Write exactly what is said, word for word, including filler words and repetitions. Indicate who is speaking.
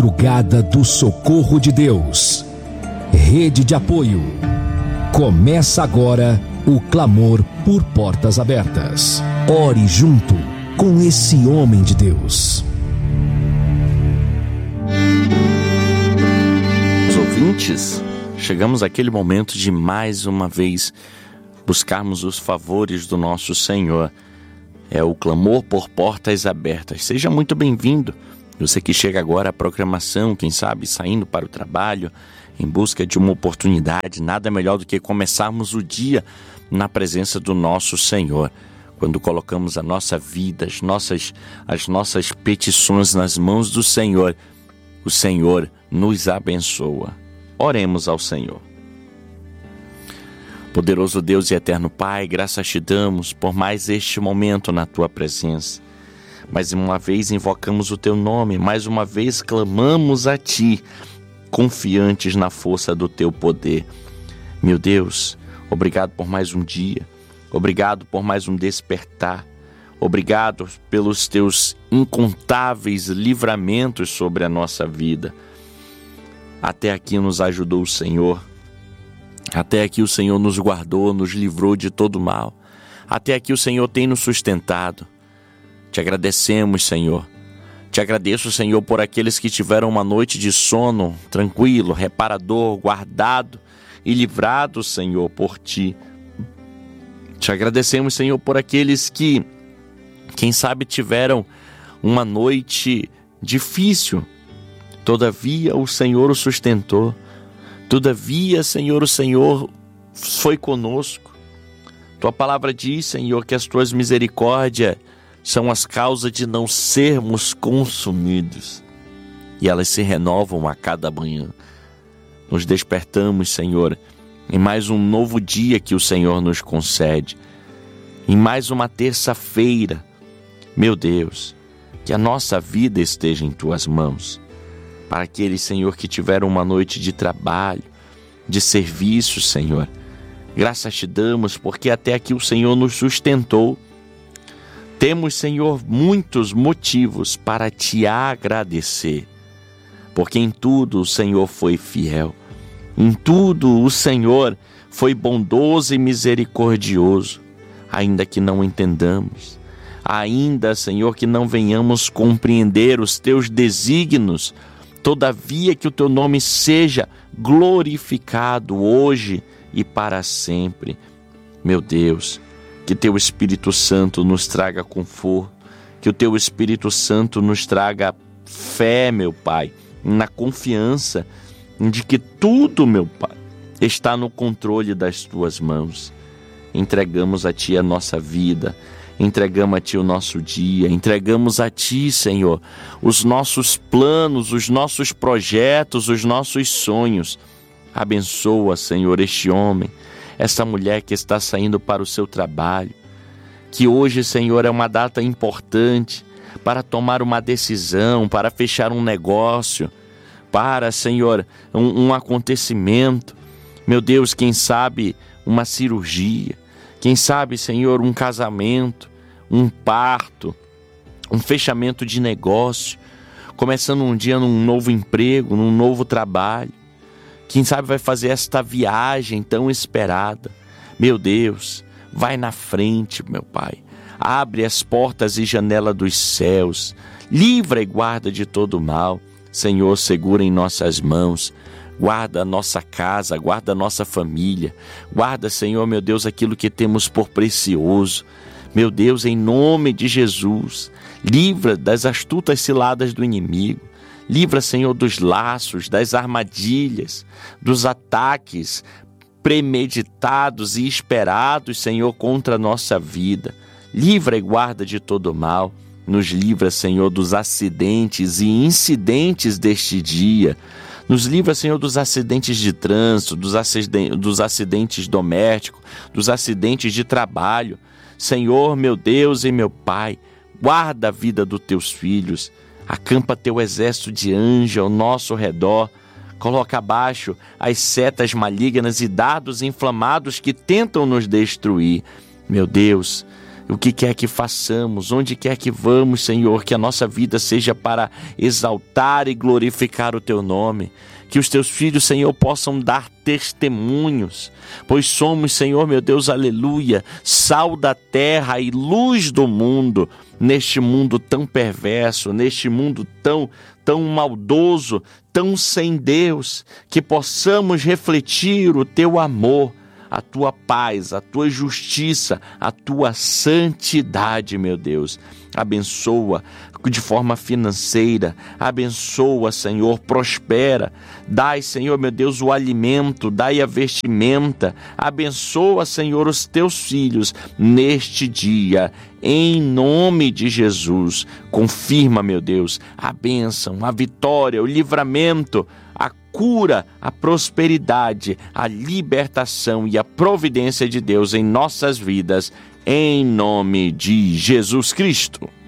Speaker 1: Madrugada do Socorro de Deus. Rede de apoio. Começa agora o clamor por portas abertas. Ore junto com esse homem de Deus.
Speaker 2: Os ouvintes, chegamos àquele momento de mais uma vez buscarmos os favores do nosso Senhor. É o clamor por portas abertas. Seja muito bem-vindo. Você que chega agora à programação, quem sabe saindo para o trabalho, em busca de uma oportunidade, nada melhor do que começarmos o dia na presença do nosso Senhor. Quando colocamos a nossa vida, as nossas, as nossas petições nas mãos do Senhor, o Senhor nos abençoa. Oremos ao Senhor. Poderoso Deus e eterno Pai, graças te damos por mais este momento na tua presença. Mais uma vez invocamos o teu nome, mais uma vez clamamos a ti, confiantes na força do teu poder. Meu Deus, obrigado por mais um dia, obrigado por mais um despertar, obrigado pelos teus incontáveis livramentos sobre a nossa vida. Até aqui nos ajudou o Senhor, até aqui o Senhor nos guardou, nos livrou de todo mal, até aqui o Senhor tem nos sustentado. Te agradecemos, Senhor. Te agradeço, Senhor, por aqueles que tiveram uma noite de sono tranquilo, reparador, guardado e livrado, Senhor, por Ti. Te agradecemos, Senhor, por aqueles que, quem sabe, tiveram uma noite difícil. Todavia, o Senhor o sustentou. Todavia, Senhor, o Senhor foi conosco. Tua palavra diz, Senhor, que as Tuas misericórdias são as causas de não sermos consumidos. E elas se renovam a cada manhã. Nos despertamos, Senhor, em mais um novo dia que o Senhor nos concede. Em mais uma terça-feira. Meu Deus, que a nossa vida esteja em Tuas mãos. Para aqueles, Senhor, que tiveram uma noite de trabalho, de serviço, Senhor. Graças te damos, porque até aqui o Senhor nos sustentou. Temos, Senhor, muitos motivos para te agradecer, porque em tudo o Senhor foi fiel, em tudo o Senhor foi bondoso e misericordioso, ainda que não entendamos, ainda, Senhor, que não venhamos compreender os teus desígnios, todavia que o teu nome seja glorificado hoje e para sempre. Meu Deus, que teu Espírito Santo nos traga conforto, que o teu Espírito Santo nos traga fé, meu Pai, na confiança de que tudo, meu Pai, está no controle das tuas mãos. Entregamos a Ti a nossa vida, entregamos a Ti o nosso dia, entregamos a Ti, Senhor, os nossos planos, os nossos projetos, os nossos sonhos. Abençoa, Senhor, este homem, essa mulher que está saindo para o seu trabalho, que hoje, Senhor, é uma data importante para tomar uma decisão, para fechar um negócio, para, Senhor, um, um acontecimento. Meu Deus, quem sabe uma cirurgia, quem sabe, Senhor, um casamento, um parto, um fechamento de negócio, começando um dia num novo emprego, num novo trabalho. Quem sabe vai fazer esta viagem tão esperada. Meu Deus, vai na frente, meu Pai. Abre as portas e janelas dos céus. Livra e guarda de todo mal. Senhor, segura em nossas mãos. Guarda a nossa casa, guarda a nossa família. Guarda, Senhor, meu Deus, aquilo que temos por precioso. Meu Deus, em nome de Jesus, livra das astutas ciladas do inimigo. Livra, Senhor, dos laços, das armadilhas, dos ataques premeditados e esperados, Senhor, contra a nossa vida. Livra e guarda de todo mal. Nos livra, Senhor, dos acidentes e incidentes deste dia. Nos livra, Senhor, dos acidentes de trânsito, dos acidentes, dos acidentes domésticos, dos acidentes de trabalho. Senhor, meu Deus e meu Pai, guarda a vida dos teus filhos. Acampa teu exército de anjos ao nosso redor. Coloca abaixo as setas malignas e dardos inflamados que tentam nos destruir. Meu Deus, o que quer que façamos, onde quer que vamos, Senhor, que a nossa vida seja para exaltar e glorificar o Teu nome. Que os Teus filhos, Senhor, possam dar testemunhos, pois somos, Senhor, meu Deus, aleluia, sal da terra e luz do mundo, neste mundo tão perverso, neste mundo tão, tão maldoso, tão sem Deus, que possamos refletir o Teu amor, a Tua paz, a Tua justiça, a Tua santidade, meu Deus. Abençoa de forma financeira, abençoa, Senhor, prospera, dai, Senhor, meu Deus, o alimento, dai a vestimenta, abençoa, Senhor, os Teus filhos neste dia, em nome de Jesus. Confirma, meu Deus, a bênção, a vitória, o livramento, a cura, a prosperidade, a libertação e a providência de Deus em nossas vidas, em nome de Jesus Cristo.